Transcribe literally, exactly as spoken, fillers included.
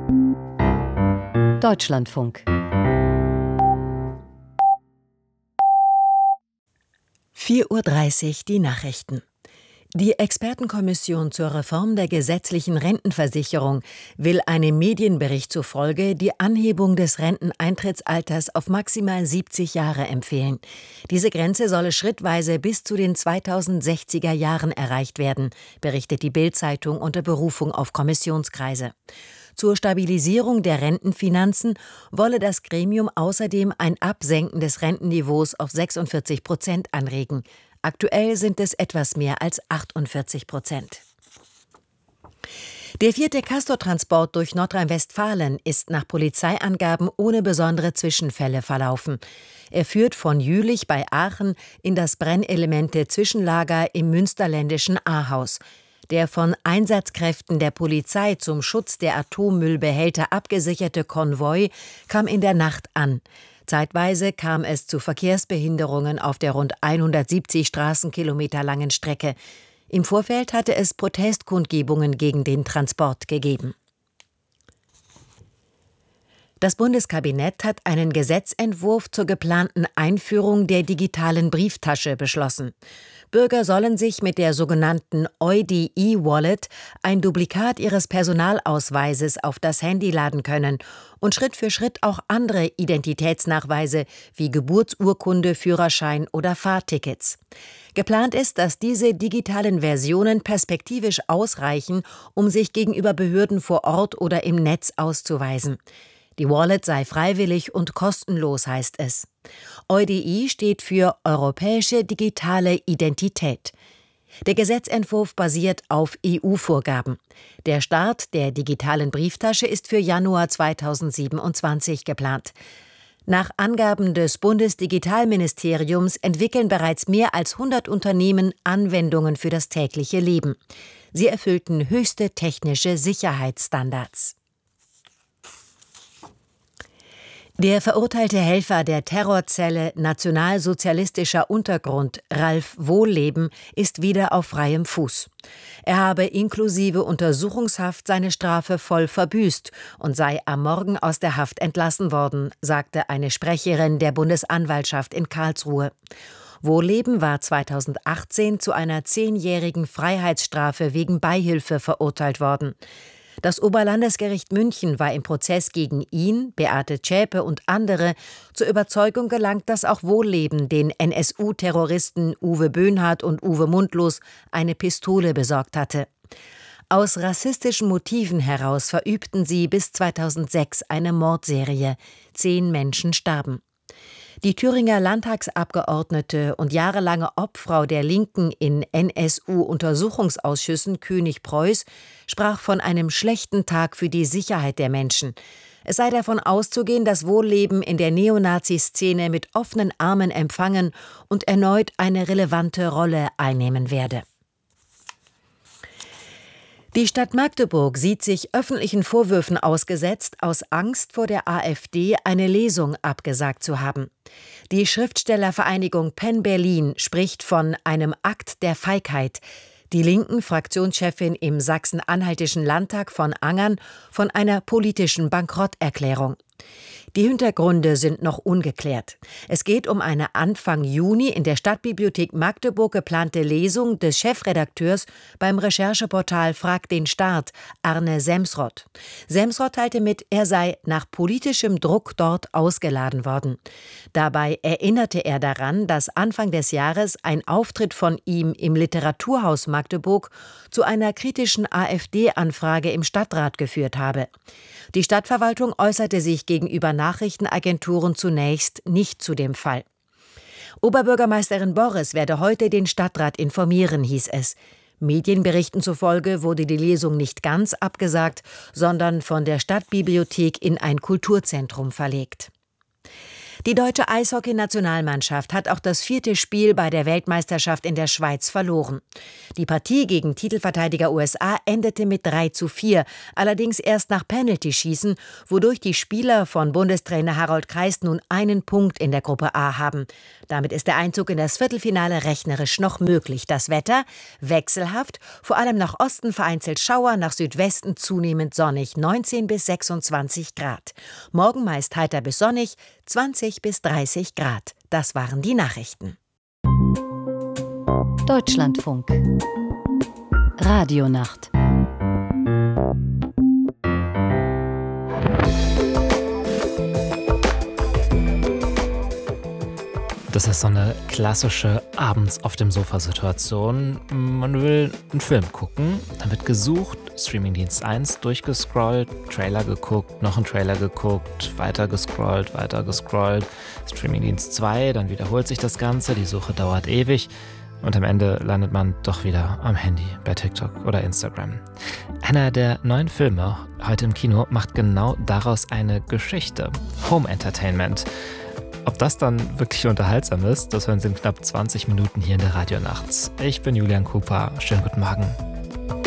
Deutschlandfunk. vier Uhr dreißig, die Nachrichten. Die Expertenkommission zur Reform der gesetzlichen Rentenversicherung will einem Medienbericht zufolge die Anhebung des Renteneintrittsalters auf maximal siebzig Jahre empfehlen. Diese Grenze solle schrittweise bis zu den zweitausendsechziger Jahren erreicht werden, berichtet die Bild-Zeitung unter Berufung auf Kommissionskreise. Zur Stabilisierung der Rentenfinanzen wolle das Gremium außerdem ein Absenken des Rentenniveaus auf sechsundvierzig Prozent anregen. Aktuell sind es etwas mehr als achtundvierzig Prozent. Der vierte Castortransport durch Nordrhein-Westfalen ist nach Polizeiangaben ohne besondere Zwischenfälle verlaufen. Er führt von Jülich bei Aachen in das Brennelemente-Zwischenlager im münsterländischen Ahaus. Der von Einsatzkräften der Polizei zum Schutz der Atommüllbehälter abgesicherte Konvoi kam in der Nacht an. Zeitweise kam es zu Verkehrsbehinderungen auf der rund hundertsiebzig Straßenkilometer langen Strecke. Im Vorfeld hatte es Protestkundgebungen gegen den Transport gegeben. Das Bundeskabinett hat einen Gesetzentwurf zur geplanten Einführung der digitalen Brieftasche beschlossen. Bürger sollen sich mit der sogenannten Eudi E-Wallet ein Duplikat ihres Personalausweises auf das Handy laden können und Schritt für Schritt auch andere Identitätsnachweise wie Geburtsurkunde, Führerschein oder Fahrtickets. Geplant ist, dass diese digitalen Versionen perspektivisch ausreichen, um sich gegenüber Behörden vor Ort oder im Netz auszuweisen. Die Wallet sei freiwillig und kostenlos, heißt es. E U D I steht für Europäische Digitale Identität. Der Gesetzentwurf basiert auf E U-Vorgaben. Der Start der digitalen Brieftasche ist für Januar zweitausendsiebenundzwanzig geplant. Nach Angaben des Bundesdigitalministeriums entwickeln bereits mehr als hundert Unternehmen Anwendungen für das tägliche Leben. Sie erfüllten höchste technische Sicherheitsstandards. Der verurteilte Helfer der Terrorzelle Nationalsozialistischer Untergrund, Ralf Wohlleben, ist wieder auf freiem Fuß. Er habe inklusive Untersuchungshaft seine Strafe voll verbüßt und sei am Morgen aus der Haft entlassen worden, sagte eine Sprecherin der Bundesanwaltschaft in Karlsruhe. Wohlleben war zweitausendachtzehn zu einer zehnjährigen Freiheitsstrafe wegen Beihilfe verurteilt worden. Das Oberlandesgericht München war im Prozess gegen ihn, Beate Zschäpe und andere zur Überzeugung gelangt, dass auch Wohlleben den N S U-Terroristen Uwe Böhnhardt und Uwe Mundlos eine Pistole besorgt hatte. Aus rassistischen Motiven heraus verübten sie bis zweitausendsechs eine Mordserie. Zehn Menschen starben. Die Thüringer Landtagsabgeordnete und jahrelange Obfrau der Linken in N S U-Untersuchungsausschüssen König-Preuß sprach von einem schlechten Tag für die Sicherheit der Menschen. Es sei davon auszugehen, dass Wohlleben in der Neonazi-Szene mit offenen Armen empfangen und erneut eine relevante Rolle einnehmen werde. Die Stadt Magdeburg sieht sich öffentlichen Vorwürfen ausgesetzt, aus Angst vor der AfD eine Lesung abgesagt zu haben. Die Schriftstellervereinigung Penn Berlin spricht von einem Akt der Feigheit. Die linken Fraktionschefin im Sachsen-Anhaltischen Landtag von Angern von einer politischen Bankrotterklärung. Die Hintergründe sind noch ungeklärt. Es geht um eine Anfang Juni in der Stadtbibliothek Magdeburg geplante Lesung des Chefredakteurs beim Rechercheportal Frag den Staat, Arne Semsrott. Semsrott teilte mit, er sei nach politischem Druck dort ausgeladen worden. Dabei erinnerte er daran, dass Anfang des Jahres ein Auftritt von ihm im Literaturhaus Magdeburg zu einer kritischen AfD-Anfrage im Stadtrat geführt habe. Die Stadtverwaltung äußerte sich gegenüber Nachrichtenagenturen zunächst nicht zu dem Fall. Oberbürgermeisterin Borres werde heute den Stadtrat informieren, hieß es. Medienberichten zufolge wurde die Lesung nicht ganz abgesagt, sondern von der Stadtbibliothek in ein Kulturzentrum verlegt. Die deutsche Eishockey-Nationalmannschaft hat auch das vierte Spiel bei der Weltmeisterschaft in der Schweiz verloren. Die Partie gegen Titelverteidiger U S A endete mit drei zu vier, allerdings erst nach Penaltyschießen, wodurch die Spieler von Bundestrainer Harold Kreis nun einen Punkt in der Gruppe A haben. Damit ist der Einzug in das Viertelfinale rechnerisch noch möglich. Das Wetter wechselhaft, vor allem nach Osten vereinzelt Schauer, nach Südwesten zunehmend sonnig, neunzehn bis sechsundzwanzig Grad. Morgen meist heiter bis sonnig, zwanzig bis dreißig Grad. Das waren die Nachrichten. Deutschlandfunk. Radionacht. Das ist so eine klassische abends auf dem Sofa-Situation. Man will einen Film gucken, dann wird gesucht, Streamingdienst eins durchgescrollt, Trailer geguckt, noch einen Trailer geguckt, weiter gescrollt, weiter gescrollt, Streamingdienst zwei, dann wiederholt sich das Ganze, die Suche dauert ewig und am Ende landet man doch wieder am Handy bei TikTok oder Instagram. Einer der neuen Filme heute im Kino macht genau daraus eine Geschichte. Home Entertainment. Ob das dann wirklich unterhaltsam ist, das hören Sie in knapp zwanzig Minuten hier in der Radionacht. Ich bin Julian Cooper. Schönen guten Morgen.